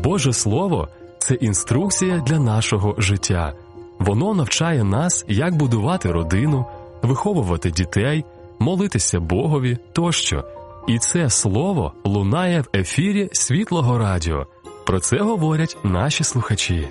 Боже Слово – це інструкція для нашого життя. Воно навчає нас, як будувати родину, виховувати дітей, молитися Богові тощо. І це слово лунає в ефірі Світлого Радіо. Про це говорять наші слухачі.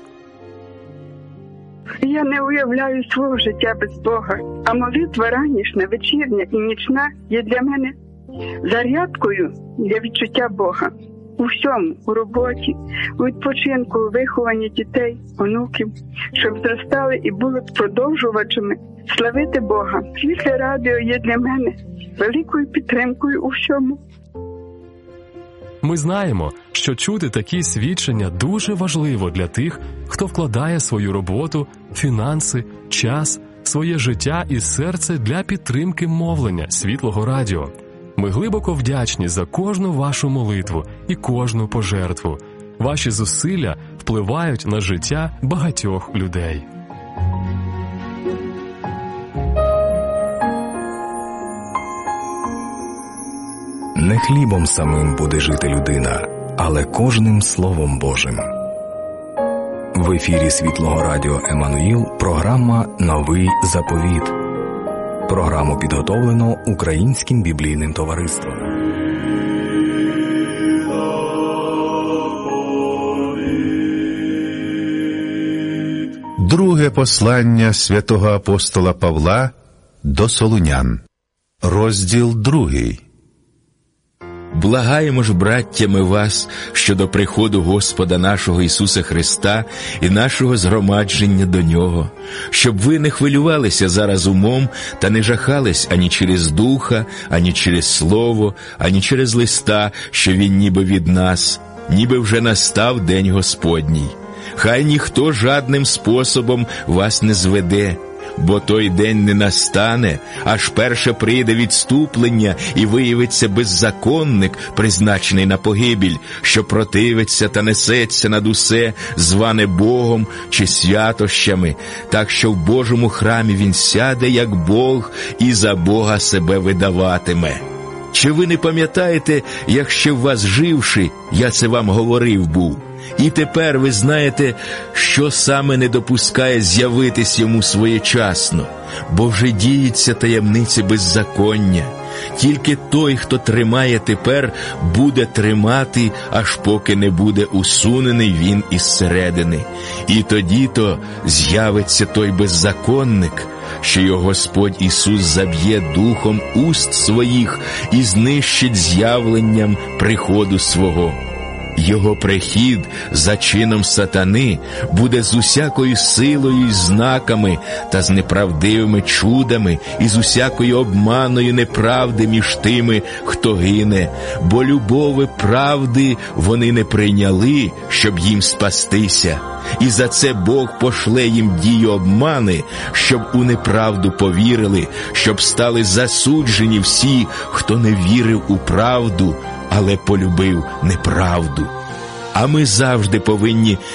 Я не уявляю свого життя без Бога, а молитва ранішня, вечірня і нічна є для мене зарядкою для відчуття Бога. У всьому, у роботі, у відпочинку, у вихованні дітей, онуків, щоб зростали і були продовжувачами славити Бога. Світле радіо є для мене великою підтримкою у всьому. Ми знаємо, що чути такі свідчення дуже важливо для тих, хто вкладає свою роботу, фінанси, час, своє життя і серце для підтримки мовлення Світлого Радіо. Ми глибоко вдячні за кожну вашу молитву і кожну пожертву. Ваші зусилля впливають на життя багатьох людей. Не хлібом самим буде жити людина, але кожним Словом Божим. В ефірі Світлого Радіо Еммануїл програма «Новий заповіт». Програму підготовлено Українським біблійним товариством. Друге послання святого апостола Павла до Солунян. Розділ 2. Благаємо ж, браттями, вас щодо приходу Господа нашого Ісуса Христа і нашого згромадження до Нього, щоб ви не хвилювалися зараз умом та не жахались ані через духа, ані через слово, ані через листа, що він ніби від нас, ніби вже настав день Господній. Хай ніхто жадним способом вас не зведе, бо той день не настане, аж перше прийде відступлення і виявиться беззаконник, призначений на погибіль, що противиться та несеться над усе, зване Богом чи святощами, так що в Божому храмі він сяде, як Бог, і за Бога себе видаватиме. Чи ви не пам'ятаєте, як ще в вас живши, я це вам говорив був? І тепер ви знаєте, що саме не допускає з'явитись йому своєчасно, бо вже діється таємниці беззаконня. Тільки той, хто тримає тепер, буде тримати, аж поки не буде усунений він із середини. І тоді-то з'явиться той беззаконник, що його Господь Ісус заб'є духом уст своїх і знищить з'явленням приходу свого. Його прихід за чином сатани буде з усякою силою і знаками та з неправдивими чудами і з усякою обманою неправди між тими, хто гине, бо любови правди вони не прийняли, щоб їм спастися. І за це Бог пошле їм дію обмани, щоб у неправду повірили, щоб стали засуджені всі, хто не вірив у правду, але полюбив неправду. А ми завжди повинні